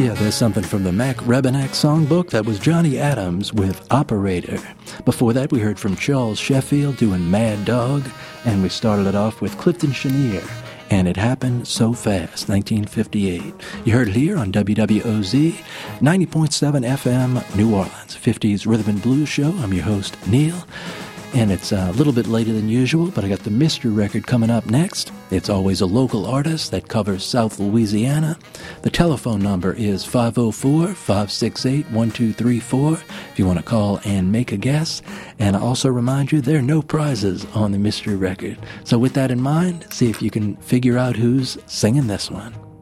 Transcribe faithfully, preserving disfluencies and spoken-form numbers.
yeah, there's something from the Mac Rebennack songbook. That was Johnny Adams with Operator. Before that, we heard from Charles Sheffield doing Mad Dog, and we started it off with Clifton Chenier, and It Happened So Fast, nineteen fifty-eight. You heard it here on W W O Z, ninety point seven F M, New Orleans, fifties Rhythm and Blues Show. I'm your host, Neil. And it's a little bit later than usual, but I got the mystery record coming up next. It's always a local artist that covers South Louisiana. The telephone number is five oh four, five six eight, one two three four if you want to call and make a guess. And I also remind you there are no prizes on the mystery record. So with that in mind, see if you can figure out who's singing this one.